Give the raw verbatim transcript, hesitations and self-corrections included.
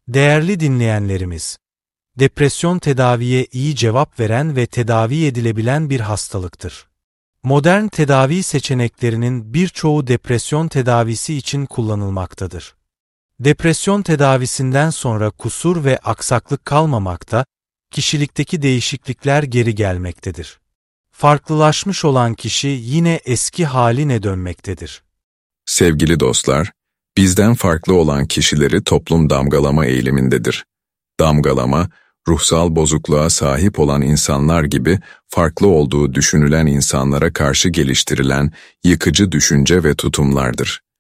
Değerli dinleyenlerimiz, depresyon tedaviye iyi cevap veren ve tedavi edilebilen bir hastalıktır. Modern tedavi seçeneklerinin birçoğu depresyon tedavisi için kullanılmaktadır. Depresyon tedavisinden sonra kusur ve aksaklık kalmamakta, kişilikteki değişiklikler geri gelmektedir. Farklılaşmış olan kişi yine eski haline dönmektedir. Sevgili dostlar, bizden farklı olan kişileri toplum damgalama eğilimindedir. Damgalama, ruhsal bozukluğa sahip olan insanlar gibi farklı olduğu düşünülen insanlara karşı geliştirilen yıkıcı düşünce ve tutumlardır.